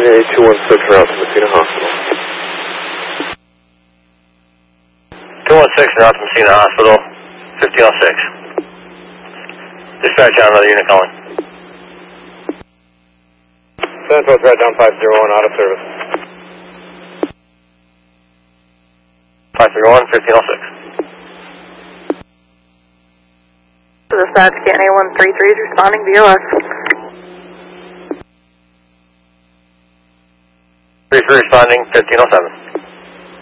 216 route to Messina Hospital. 216 route to Messina Hospital, 1506. Dispatch on another unit calling. Central, right down 501, out of service. 531, 1506. Dispatch, Canton A133 is responding BOS. 33 responding, 1507.